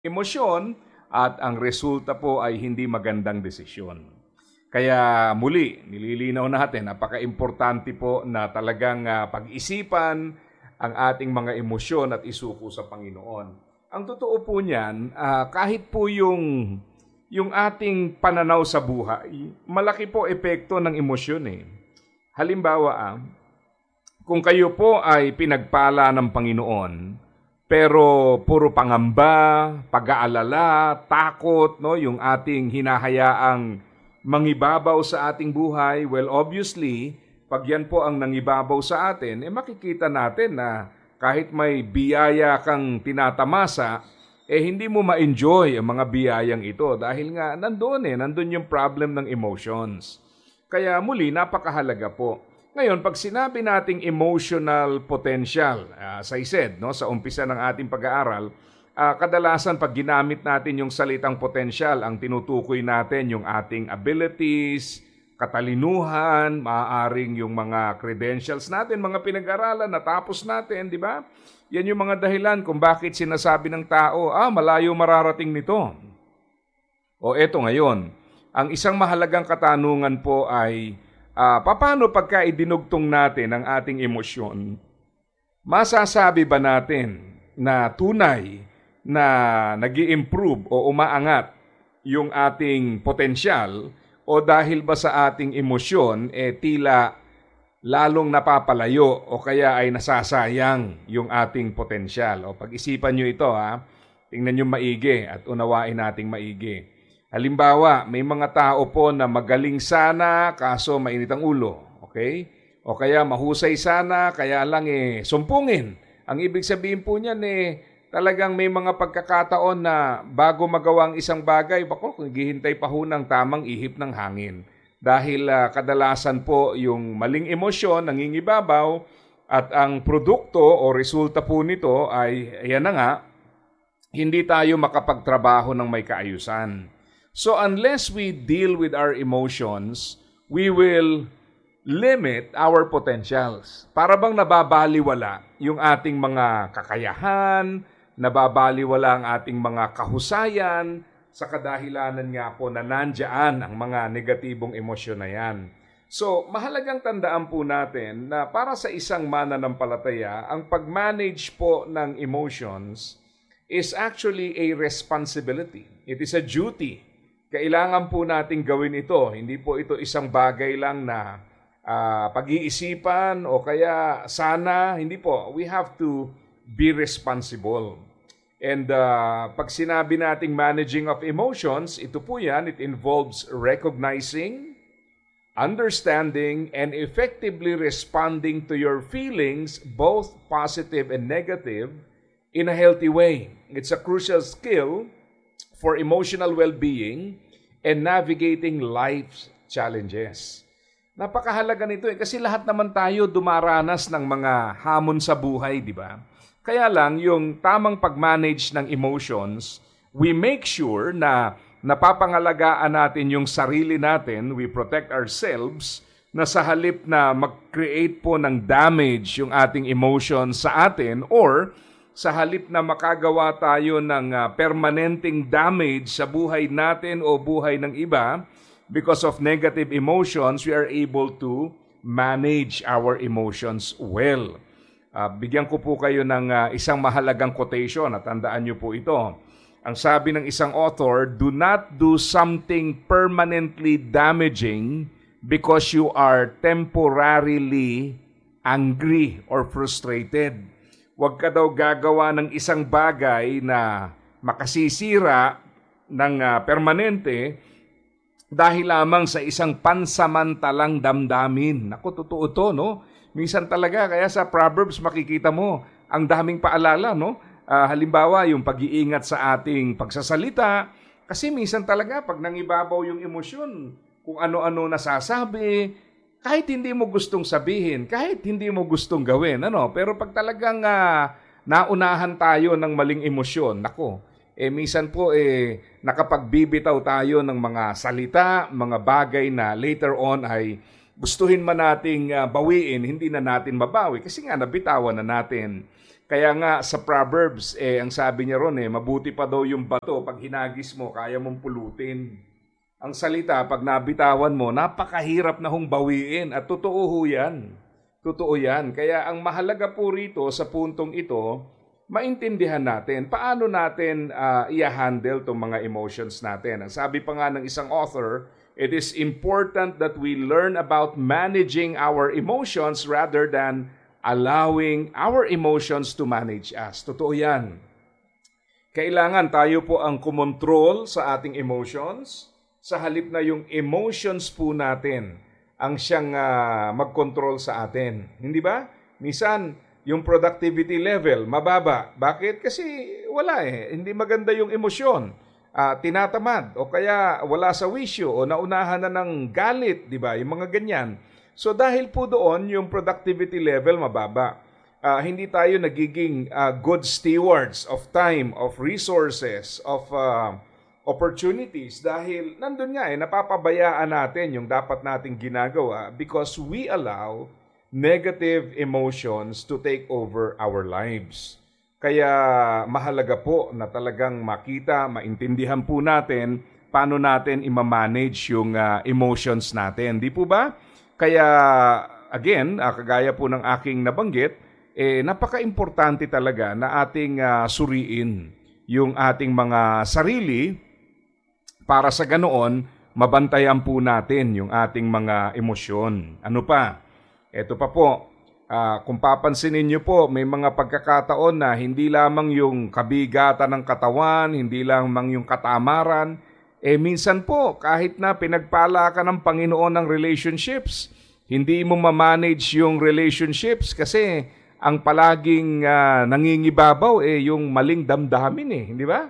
emosyon at ang resulta po ay hindi magandang desisyon. Kaya muli, nililinaw natin, napaka-importante po na talagang pag-isipan ang ating mga emosyon at isuko sa Panginoon. Ang totoo po niyan, kahit po yung ating pananaw sa buhay, malaki po epekto ng emosyon eh. Halimbawa, kung kayo po ay pinagpala ng Panginoon, pero puro pangamba, pag-aalala, takot, no, yung ating hinahayaang mangibabaw sa ating buhay, well, obviously, pag yan po ang nangibabaw sa atin, makikita natin na kahit may biyaya kang tinatamasa, hindi mo ma-enjoy ang mga biyayang ito dahil nga nandun yung problem ng emotions. Kaya muli, napakahalaga po. Ngayon, pag sinabi nating emotional potential, as I said, no, sa umpisa ng ating pag-aaral, kadalasan pag ginamit natin yung salitang potential, ang tinutukoy natin yung ating abilities, katalinuhan, maaaring yung mga credentials natin, mga pinag-aralan, natapos natin, di ba? Yan yung mga dahilan kung bakit sinasabi ng tao, malayo mararating nito. O eto ngayon, ang isang mahalagang katanungan po ay, paano pagka idinugtong natin ang ating emosyon? Masasabi ba natin na tunay na nag-i-improve o umaangat yung ating potensyal o dahil ba sa ating emosyon tila lalong napapalayo o kaya ay nasasayang yung ating potensyal? O pag-isipan nyo ito tingnan nyo maigi at unawain nating maigi. Halimbawa, may mga tao po na magaling sana kaso mainit ang ulo, okay? O kaya mahusay sana kaya lang sumpungin. Ang ibig sabihin po niyan talagang may mga pagkakataon na bago magawa ang isang bagay, kung hihintay pa ho ng tamang ihip ng hangin. Dahil kadalasan po yung maling emosyon, nangingibabaw, at ang produkto o resulta po nito ay, ayan na nga, hindi tayo makapagtrabaho ng may kaayusan. So unless we deal with our emotions, we will limit our potentials. Para bang nababaliwala yung ating mga kakayahan, nababaliwala ang ating mga kahusayan, sa kadahilanan nga po na nandiyan ang mga negatibong emosyon na yan. So, mahalagang tandaan po natin na para sa isang mananampalataya, ang pag-manage po ng emotions is actually a responsibility. It is a duty. Kailangan po nating gawin ito. Hindi po ito isang bagay lang na pag-iisipan o kaya sana. Hindi po. We have to be responsible. And pag sinabi nating managing of emotions, ito po yan, it involves recognizing, understanding, and effectively responding to your feelings, both positive and negative, in a healthy way. It's a crucial skill for emotional well-being and navigating life's challenges. Napakahalaga nito kasi lahat naman tayo dumaranas ng mga hamon sa buhay, di ba? Kaya lang, yung tamang pag-manage ng emotions, we make sure na napapangalagaan natin yung sarili natin, we protect ourselves, na sa halip na mag-create po ng damage yung ating emotions sa atin or sa halip na makagawa tayo ng permanenteng damage sa buhay natin o buhay ng iba, because of negative emotions, we are able to manage our emotions well. Bigyan ko po kayo ng isang mahalagang quotation at tandaan niyo po ito. Ang sabi ng isang author, do not do something permanently damaging because you are temporarily angry or frustrated. Huwag ka daw gagawa ng isang bagay na makasisira ng permanente dahil lamang sa isang pansamantalang damdamin. Naku, totoo to, no? Minsan talaga, kaya sa Proverbs makikita mo, ang daming paalala, no? Halimbawa, yung pag-iingat sa ating pagsasalita. Kasi minsan talaga, pag nangibabaw yung emosyon, kung ano-ano nasasabi, kahit hindi mo gustong sabihin, kahit hindi mo gustong gawin, pero pag talagang naunahan tayo ng maling emosyon, nako, minsan po nakapagbibitaw tayo ng mga salita, mga bagay na later on ay gustuhin man nating bawiin, hindi na natin mabawi kasi nga nabitawan na natin. Kaya nga sa Proverbs, ang sabi niya ron, mabuti pa daw yung bato pag hinagis mo, kaya mong pulutin. Ang salita, pag nabitawan mo, napakahirap na hong bawiin. At totoo ho yan. Totoo yan. Kaya ang mahalaga po rito sa puntong ito, maintindihan natin paano natin i-handle itong mga emotions natin. Ang sabi pa nga ng isang author, it is important that we learn about managing our emotions rather than allowing our emotions to manage us. Totoo yan. Kailangan tayo po ang kumontrol sa ating emotions, sa halip na yung emotions po natin ang siyang mag-control sa atin. Hindi ba? Minsan, yung productivity level, mababa. Bakit? Kasi wala Hindi maganda yung emosyon. Tinatamad o kaya wala sa wisyo o naunahan na ng galit, di ba? Yung mga ganyan. So dahil po doon, yung productivity level mababa. Hindi tayo nagiging good stewards of time, of resources, of opportunities dahil nandun nga napapabayaan natin yung dapat nating ginagawa because we allow negative emotions to take over our lives. Kaya mahalaga po na talagang makita, maintindihan po natin paano natin i-manage yung emotions natin. Di po ba? Kaya again, kagaya po ng aking nabanggit, napaka-importante talaga na ating suriin yung ating mga sarili para sa ganoon, mabantayan po natin yung ating mga emosyon. Ano pa? Ito pa po, kung papansinin niyo po, may mga pagkakataon na hindi lamang yung kabigatan ng katawan, hindi lamang yung katamaran, minsan po, kahit na pinagpala ka ng Panginoon ng relationships, hindi mo ma-manage yung relationships kasi ang palaging nangingibabaw yung maling damdamin hindi ba?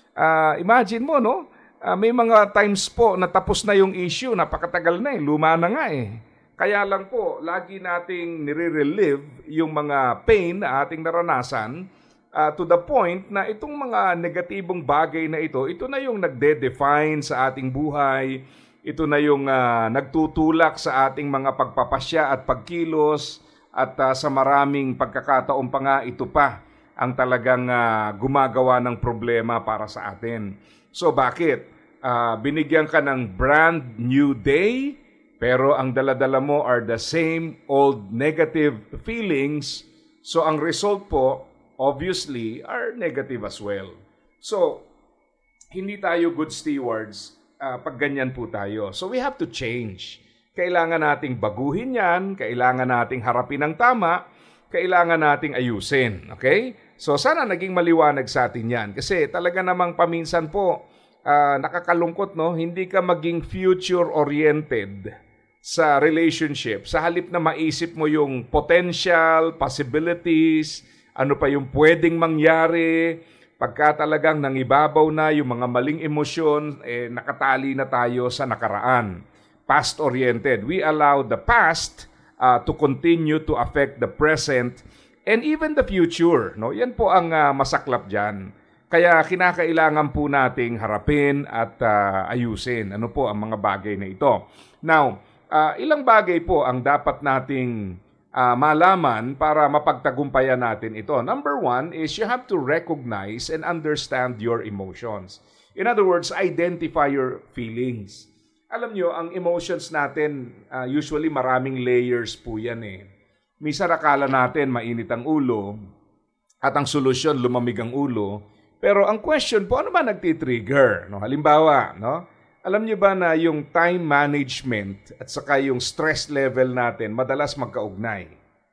Imagine mo, no? May mga times po na tapos na yung issue, napakatagal na luma na nga Kaya lang po, lagi nating nire-relive yung mga pain na ating naranasan to the point na itong mga negatibong bagay na ito na yung nagde-define sa ating buhay, ito na yung nagtutulak sa ating mga pagpapasya at pagkilos at sa maraming pagkakataon pa nga ito pa ang talagang gumagawa ng problema para sa atin. So bakit? Binigyan ka ng brand new day pero ang dala-dala mo are the same old negative feelings. So ang result po, obviously, are negative as well. So, hindi tayo good stewards pag ganyan po tayo. So we have to change. Kailangan nating baguhin yan, kailangan nating harapin ng tama, kailangan nating ayusin. Okay? So sana naging maliwanag sa atin yan. Kasi talaga namang paminsan po, nakakalungkot, no? Hindi ka maging future-oriented sa relationship. Sa halip na maisip mo yung potential, possibilities, ano pa yung pwedeng mangyari, pagka talagang nangibabaw na yung mga maling emosyon, nakatali na tayo sa nakaraan. Past-oriented. We allow the past to continue to affect the present and even the future. No? Yan po ang masaklap dyan. Kaya kinakailangan po nating harapin at ayusin. Ano po ang mga bagay na ito? Now, ilang bagay po ang dapat nating malaman para mapagtagumpayan natin ito. Number one is you have to recognize and understand your emotions. In other words, identify your feelings. Alam nyo, ang emotions natin, usually maraming layers po yan Minsan akala natin mainit ang ulo at ang solusyon lumamig ang ulo. Pero ang question po, ano ba nagtitrigger? No? Halimbawa, no? Alam niyo ba na yung time management at saka yung stress level natin madalas magkaugnay?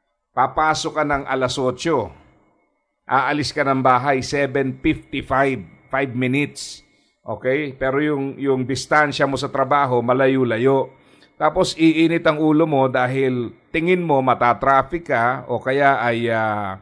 Papasok ka ng 8:00, aalis ka ng bahay 7:55, 5 minutes. Okay? Pero yung distansya mo sa trabaho malayo-layo. Tapos iinit ang ulo mo dahil tingin mo matatraffic ka o kaya ay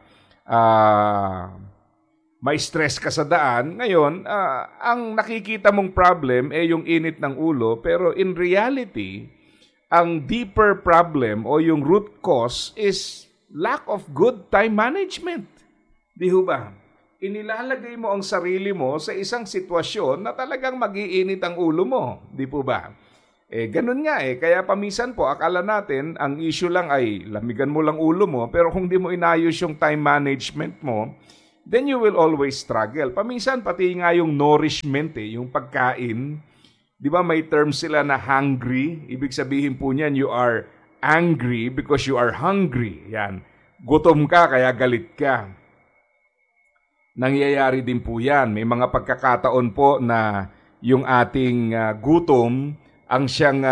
may stress ka sa daan. Ngayon, ang nakikita mong problem yung init ng ulo, pero in reality, ang deeper problem o yung root cause is lack of good time management. Di ho ba? Inilalagay mo ang sarili mo sa isang sitwasyon na talagang mag-iinit ang ulo mo. Di po ba? Ganun nga Kaya paminsan po, akala natin, ang issue lang ay lamigan mo lang ulo mo, pero kung di mo inayos yung time management mo, then you will always struggle. Paminsan, pati nga yung nourishment, yung pagkain, di ba may term sila na hungry? Ibig sabihin po niyan, you are angry because you are hungry. Yan. Gutom ka, kaya galit ka. Nangyayari din po yan. May mga pagkakataon po na yung ating gutom ang siyang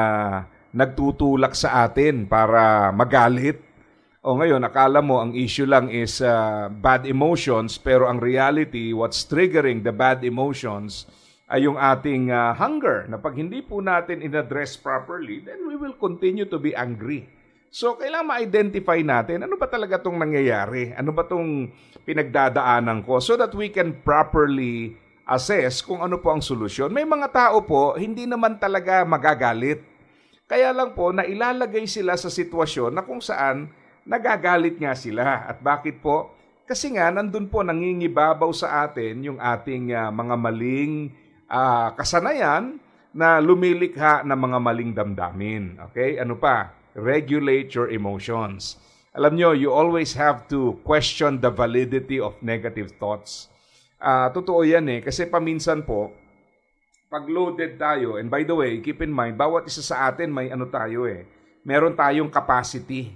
nagtutulak sa atin para magalit. O ngayon, akala mo ang issue lang is bad emotions, pero ang reality, what's triggering the bad emotions ay yung ating hunger, na pag hindi po natin in-address properly, then we will continue to be angry. So, kailangan ma-identify natin, ano ba talaga itong nangyayari? Ano ba itong pinagdadaanan ko? So that we can properly assess kung ano po ang solusyon. May mga tao po, hindi naman talaga magagalit. Kaya lang po, nailalagay sila sa sitwasyon na kung saan nagagalit nga sila. At bakit po? Kasi nga, nandun po nangingibabaw sa atin yung ating mga maling kasanayan na lumilikha ng mga maling damdamin. Okay? Ano pa? Regulate your emotions. Alam nyo, you always have to question the validity of negative thoughts. Totoo yan kasi paminsan po, pag loaded tayo, and by the way, keep in mind, bawat isa sa atin may ano tayo meron tayong capacity.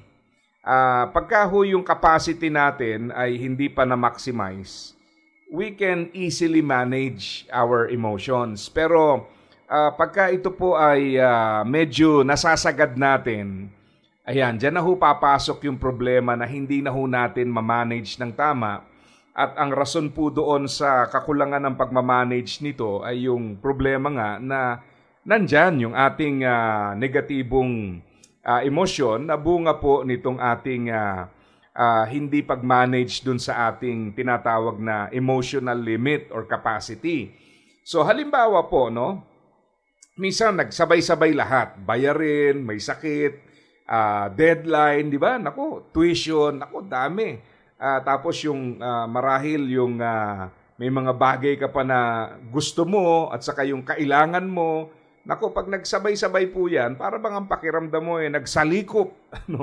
Pagka yung capacity natin ay hindi pa na-maximize, we can easily manage our emotions. Pero pagka ito po ay medyo nasasagad natin, ayan, dyan na papasok yung problema na hindi na natin ma-manage ng tama. At ang rason po doon sa kakulangan ng pagmamanage nito ay yung problema nga na nandyan yung ating negatibong emosyon na bunga po nitong ating hindi pag-manage dun sa ating tinatawag na emotional limit or capacity. So halimbawa po, minsan nagsabay-sabay lahat. Bayarin, may sakit, deadline, di ba? Naku, tuition, naku, dami. Tapos yung marahil yung may mga bagay ka pa na gusto mo at saka yung kailangan mo. Naku, pag nagsabay-sabay po yan, para bang ang pakiramdam mo nagsalikop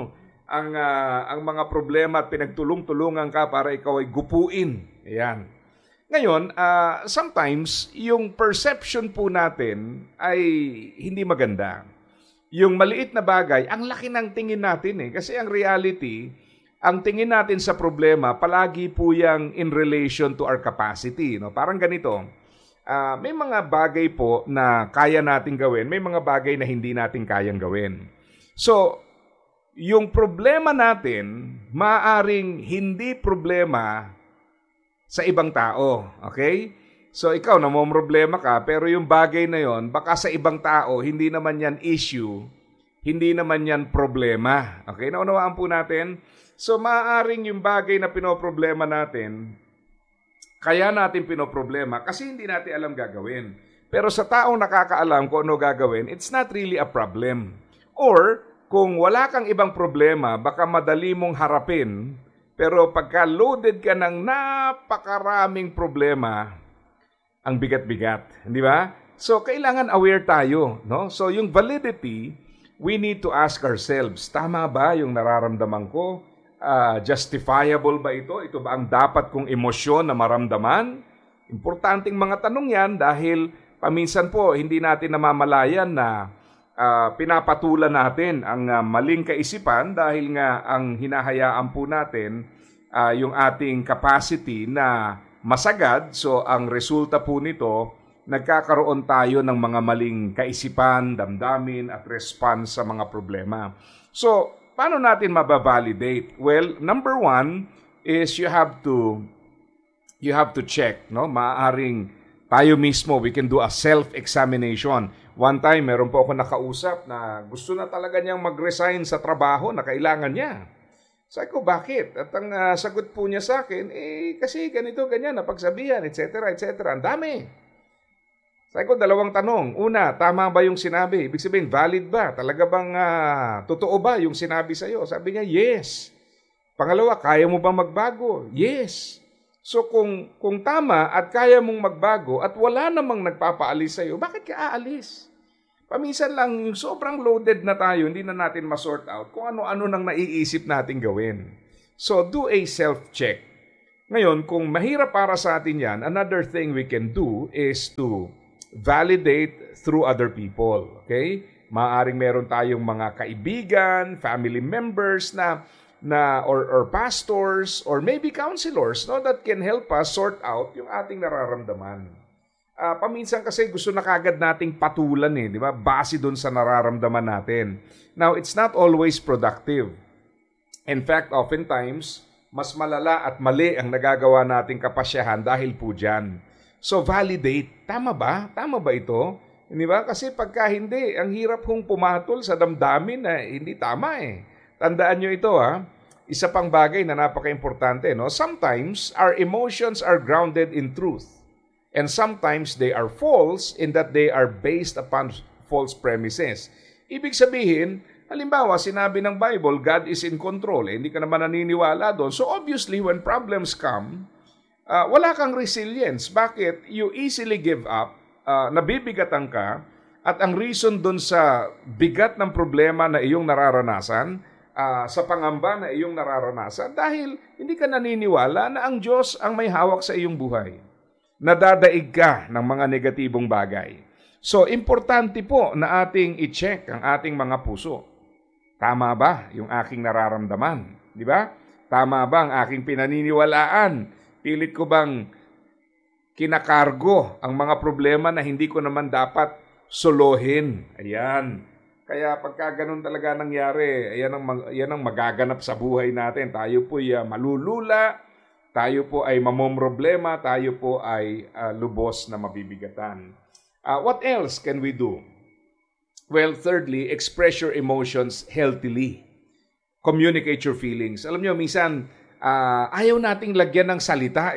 ang mga problema at pinagtulong-tulungan ka para ikaw ay gupuin. Ayan. Ngayon, sometimes, yung perception po natin ay hindi maganda. Yung maliit na bagay, ang laki ng tingin natin Kasi ang reality, ang tingin natin sa problema, palagi po yang in relation to our capacity. Parang ganito, may mga bagay po na kaya natin gawin, may mga bagay na hindi natin kayang gawin. So, yung problema natin, maaaring hindi problema sa ibang tao. Okay? So, ikaw, namomroblema ka, pero yung bagay na yon, baka sa ibang tao, hindi naman yan issue, hindi naman yan problema. Okay? Naunawaan po natin? So, maaaring yung bagay na pinoproblema natin, kaya natin pinoproblema kasi hindi natin alam gagawin. Pero sa taong nakakaalam kung ano gagawin, it's not really a problem. Or, kung wala kang ibang problema, baka madali mong harapin, pero pagka loaded ka ng napakaraming problema, ang bigat-bigat. Di ba? So, kailangan aware tayo. So, yung validity, we need to ask ourselves, tama ba yung nararamdaman ko? Justifiable ba ito? Ito ba ang dapat kong emosyon na maramdaman? Importanteng mga tanong yan dahil paminsan po hindi natin namamalayan na pinapatulan natin ang maling kaisipan dahil nga ang hinahayaan po natin yung ating capacity na masagad. So ang resulta po nito, nagkakaroon tayo ng mga maling kaisipan, damdamin at response sa mga problema. So, paano natin mababalidate? Well, number one is you have to check, Maaaring tayo mismo, we can do a self-examination. One time, meron po ako nakausap na gusto na talaga niyang mag-resign sa trabaho na kailangan niya. Sabi ko, bakit? At ang sagot po niya sa akin, kasi ganito, ganyan, napagsabihan, etc., etc. Ang dami. Sabi ko, dalawang tanong. Una, tama ba yung sinabi? Ibig sabihin, valid ba? Talaga bang totoo ba yung sinabi sa'yo? Sabi niya, yes. Pangalawa, kaya mo ba magbago? Yes. So kung tama at kaya mong magbago at wala namang nagpapaalis sa'yo, bakit ka aalis? Paminsan lang, yung sobrang loaded na tayo, hindi na natin ma-sort out kung ano-ano nang naiisip natin gawin. So, do a self-check. Ngayon, kung mahirap para sa atin yan, another thing we can do is to validate through other people. Okay? Maaaring meron tayong mga kaibigan, family members or pastors or maybe counselors that can help us sort out yung ating nararamdaman. Paminsan kasi gusto na kagad nating patulan di ba? Base doon sa nararamdaman natin. Now, it's not always productive. In fact, oftentimes, mas malala at mali ang nagagawa nating kapasyahan dahil po dyan. So, validate. Tama ba? Tama ba ito? Di ba? Kasi pagka hindi, ang hirap hong pumatol sa damdamin na hindi tama Tandaan nyo ito Isa pang bagay na napaka-importante. Sometimes, our emotions are grounded in truth. And sometimes, they are false in that they are based upon false premises. Ibig sabihin, halimbawa, sinabi ng Bible, God is in control. Hindi ka naman naniniwala doon. So obviously, when problems come, wala kang resilience. Bakit? You easily give up, nabibigatan ka, at ang reason doon sa bigat ng problema na iyong nararanasan, sa pangamba na iyong nararanasan, dahil hindi ka naniniwala na ang Diyos ang may hawak sa iyong buhay. Nadadaig ka ng mga negatibong bagay. So, importante po na ating i-check ang ating mga puso. Tama ba yung aking nararamdaman? Di ba? Tama ba ang aking pinaniniwalaan? Pilit ko bang kinakargo ang mga problema na hindi ko naman dapat solohin? Ayan. Kaya pagka ganun talaga nangyari, yan ang magaganap sa buhay natin. Tayo po'y malulula, tayo po ay mamomroblema, tayo po ay lubos na mabibigatan. What else can we do? Well, thirdly, express your emotions healthily. Communicate your feelings. Alam nyo, minsan, ayaw nating lagyan ng salita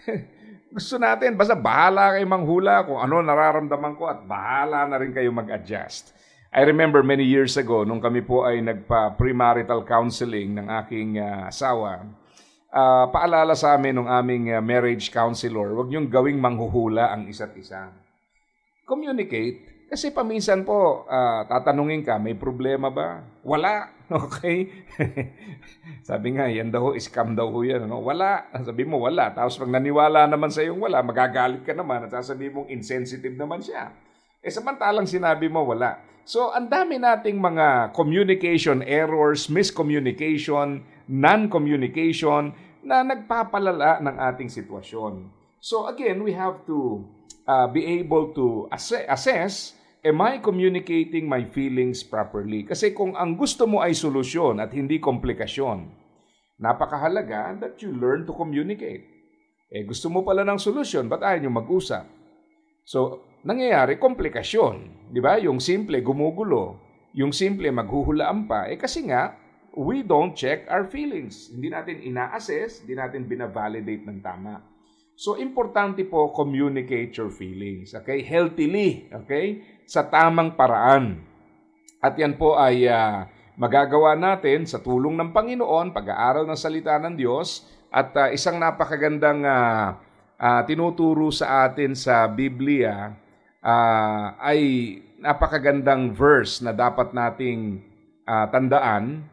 Gusto natin, basta bahala kayo manghula kung ano nararamdaman ko at bahala na rin kayo mag-adjust. I remember many years ago, nung kami po ay nagpa-premarital counseling ng aking asawa, paalala sa amin ng aming marriage counselor, huwag niyong gawing manghuhula ang isa't isa. Communicate. Kasi paminsan po, tatanungin ka, may problema ba? Wala. Okay? Sabi nga, yan daw, scam daw yan. Wala. Sabi mo, wala. Tapos pag naniwala naman sa iyong wala, magagalit ka naman at sasabihin mong insensitive naman siya. Samantalang sinabi mo, wala. So, ang dami nating mga communication errors, miscommunication, non-communication na nagpapalala ng ating sitwasyon. So, again, we have to be able to assess, am I communicating my feelings properly? Kasi kung ang gusto mo ay solusyon at hindi komplikasyon, napakahalaga that you learn to communicate. Gusto mo pala ng solusyon, ba't ayaw nyo mag-usap? So, nangyayari, komplikasyon. Di ba? Yung simple, gumugulo. Yung simple, maghuhulaan pa. Kasi nga, we don't check our feelings. Hindi natin ina-assess, hindi natin binavalidate ng tama. So, importante po, communicate your feelings. Okay? Healthily. Okay? Sa tamang paraan. At yan po ay magagawa natin sa tulong ng Panginoon, pag-aaral ng salita ng Diyos, at isang napakagandang tinuturo sa atin sa Biblia ay napakagandang verse na dapat nating tandaan.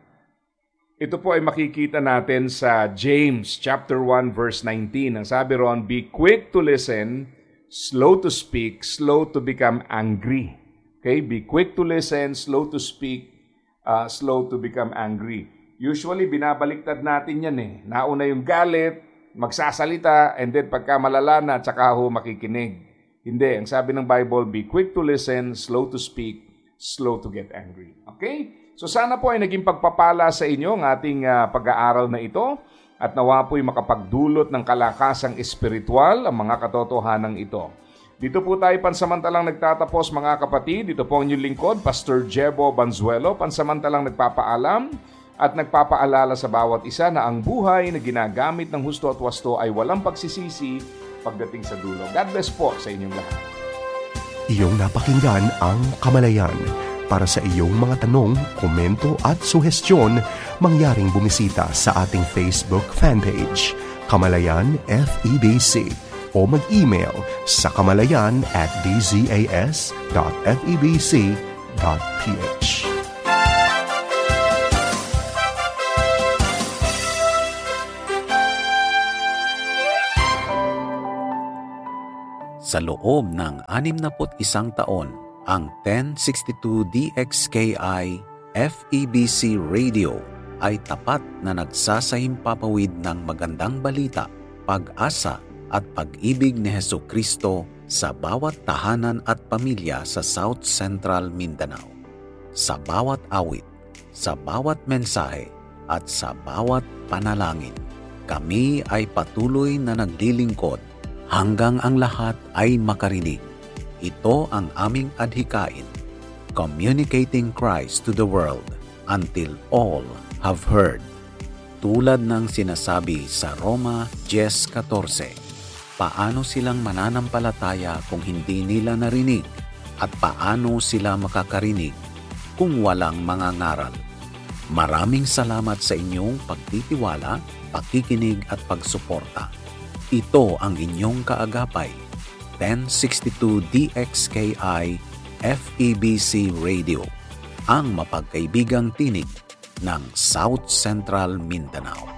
Ito po ay makikita natin sa James chapter 1 verse 19. Ang sabi ron, be quick to listen, slow to speak, slow to become angry. Okay? Be quick to listen, slow to speak, slow to become angry. Usually, binabaliktad natin yan Nauna yung galit, magsasalita, and then pagka malala na, tsaka ho makikinig. Hindi. Ang sabi ng Bible, be quick to listen, slow to speak, slow to get angry. Okay? So sana po ay naging pagpapala sa inyo ang ating pag-aaral na ito at nawa po'y makapagdulot ng kalakasang espiritual ang mga katotohanan ito. Dito po tayo pansamantalang nagtatapos mga kapatid. Dito po ang inyong lingkod, Pastor Jebo Banzuelo, pansamantalang nagpapaalam at nagpapaalala sa bawat isa na ang buhay na ginagamit ng husto at wasto ay walang pagsisisi pagdating sa dulo. God bless po sa inyong lahat. Iyong napakinggan ang Kamalayan. Para sa iyong mga tanong, komento at suhestyon, mangyaring bumisita sa ating Facebook fanpage, Kamalayan FEBC, o mag-email sa kamalayan@dzas.febc.ph. Sa loob ng 61 taon, ang 1062 DXKI FEBC Radio ay tapat na nagsasahimpapawid ng magandang balita, pag-asa at pag-ibig ni Hesukristo sa bawat tahanan at pamilya sa South Central Mindanao. Sa bawat awit, sa bawat mensahe at sa bawat panalangin, kami ay patuloy na naglilingkod hanggang ang lahat ay makarinig. Ito ang aming adhikain, communicating Christ to the world until all have heard. Tulad ng sinasabi sa Roma 10:14, paano silang mananampalataya kung hindi nila narinig? At paano sila makakarinig kung walang mga ngaral? Maraming salamat sa inyong pagtitiwala, pakikinig at pagsuporta. Ito ang inyong kaagapay, 1062 DXKI FEBC Radio, ang mapagkaibigang tinig ng South Central Mindanao.